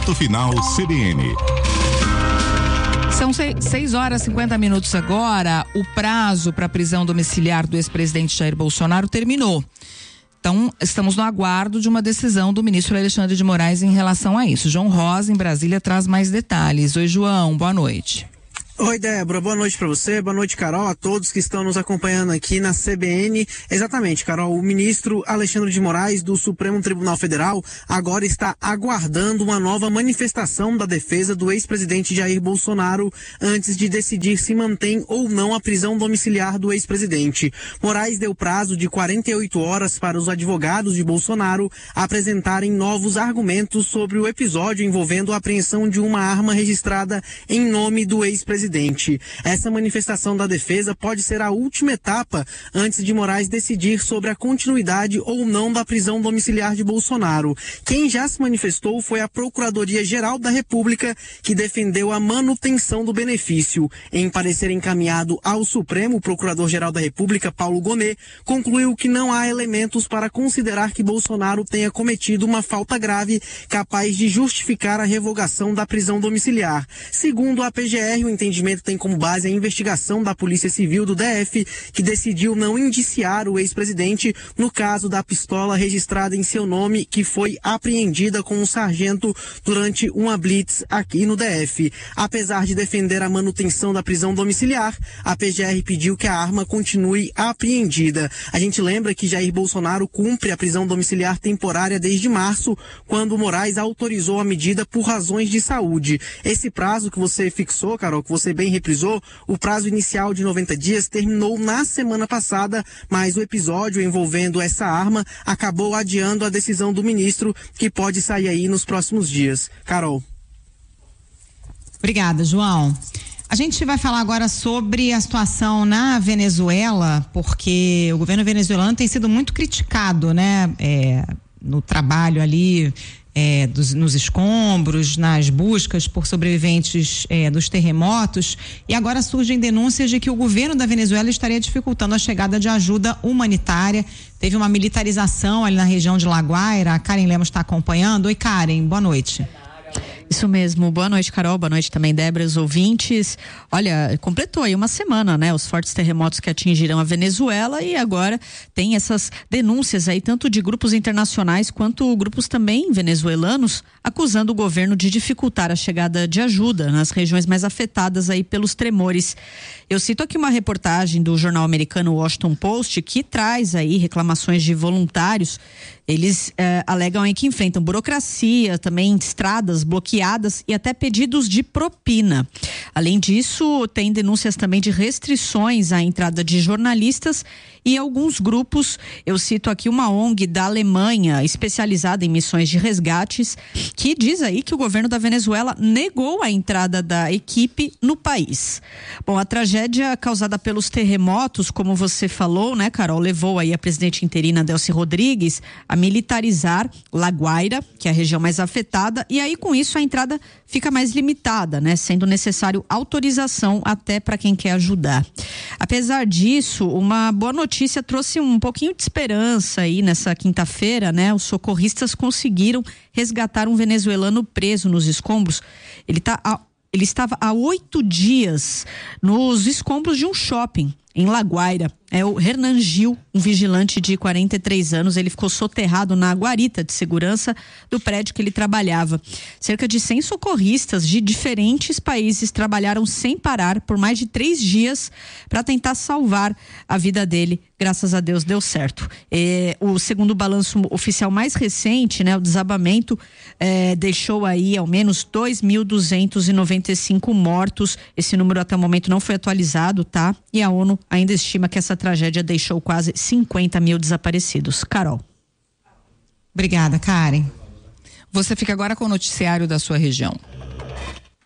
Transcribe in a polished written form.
Ponto Final CBN. São 6h50 agora. O prazo para a prisão domiciliar do ex-presidente Jair Bolsonaro terminou. Então, estamos no aguardo de uma decisão do ministro Alexandre de Moraes em relação a isso. João Rosa, em Brasília, traz mais detalhes. Oi, João, boa noite. Oi, Débora, boa noite para você, boa noite, Carol, a todos que estão nos acompanhando aqui na CBN. Exatamente, Carol, o ministro Alexandre de Moraes do Supremo Tribunal Federal agora está aguardando uma nova manifestação da defesa do ex-presidente Jair Bolsonaro antes de decidir se mantém ou não a prisão domiciliar do ex-presidente. Moraes deu prazo de 48 horas para os advogados de Bolsonaro apresentarem novos argumentos sobre o episódio envolvendo a apreensão de uma arma registrada em nome do ex-presidente. Essa manifestação da defesa pode ser a última etapa antes de Moraes decidir sobre a continuidade ou não da prisão domiciliar de Bolsonaro. Quem já se manifestou foi a Procuradoria-Geral da República, que defendeu a manutenção do benefício. Em parecer encaminhado ao Supremo, o Procurador-Geral da República, Paulo Gonet, concluiu que não há elementos para considerar que Bolsonaro tenha cometido uma falta grave capaz de justificar a revogação da prisão domiciliar. Segundo a PGR, o entendimento tem como base a investigação da Polícia Civil do DF, que decidiu não indiciar o ex-presidente no caso da pistola registrada em seu nome, que foi apreendida com um sargento durante uma blitz aqui no DF. Apesar de defender a manutenção da prisão domiciliar, a PGR pediu que a arma continue apreendida. A gente lembra que Jair Bolsonaro cumpre a prisão domiciliar temporária desde março, quando Moraes autorizou a medida por razões de saúde. Esse prazo que você fixou, Carol, que você bem reprisou, o prazo inicial de 90 dias terminou na semana passada, mas o episódio envolvendo essa arma acabou adiando a decisão do ministro, que pode sair aí nos próximos dias. Carol. Obrigada, João. A gente vai falar agora sobre a situação na Venezuela, porque o governo venezuelano tem sido muito criticado, né? No trabalho ali, nos escombros, nas buscas por sobreviventes dos terremotos, e agora surgem denúncias de que o governo da Venezuela estaria dificultando a chegada de ajuda humanitária. Teve uma militarização ali na região de La Guaira. A Karen Lemos está acompanhando. Oi, Karen, boa noite. Isso mesmo, boa noite, Carol, boa noite também, Débora, os ouvintes. Olha, completou aí uma semana, né, os fortes terremotos que atingiram a Venezuela, e agora tem essas denúncias aí, tanto de grupos internacionais quanto grupos também venezuelanos, acusando o governo de dificultar a chegada de ajuda nas regiões mais afetadas aí pelos tremores. Eu cito aqui uma reportagem do jornal americano Washington Post, que traz aí reclamações de voluntários. Eles alegam aí que enfrentam burocracia, também estradas bloqueadas e até pedidos de propina. Além disso, tem denúncias também de restrições à entrada de jornalistas e alguns grupos. Eu cito aqui uma ONG da Alemanha, especializada em missões de resgates, que diz aí que o governo da Venezuela negou a entrada da equipe no país. Bom, a tragédia causada pelos terremotos, como você falou, né, Carol, levou aí a presidente interina Delcy Rodrigues a militarizar La Guaira, que é a região mais afetada, e aí com isso a entrada fica mais limitada, né, sendo necessário autorização até para quem quer ajudar. Apesar disso, uma boa notícia trouxe um pouquinho de esperança aí nessa quinta-feira, né? Os socorristas conseguiram resgatar um venezuelano preso nos escombros. Ele estava há 8 dias nos escombros de um shopping em La Guaira. É o Hernan Gil, um vigilante de 43 anos. Ele ficou soterrado na guarita de segurança do prédio que ele trabalhava. Cerca de 100 socorristas de diferentes países trabalharam sem parar por mais de 3 dias para tentar salvar a vida dele. Graças a Deus deu certo. O segundo balanço oficial mais recente, né, o desabamento deixou aí ao menos 2.295 mortos. Esse número até o momento não foi atualizado, tá? E a ONU ainda estima que essa tragédia deixou quase 50 mil desaparecidos. Carol. Obrigada, Karen. Você fica agora com o noticiário da sua região.